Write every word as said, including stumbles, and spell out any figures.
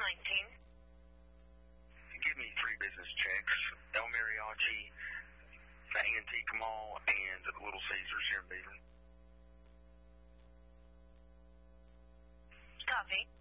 nineteen. Give me three business checks. El Mariachi, the Antique Mall, and Little Caesars here in Beaver. Copy.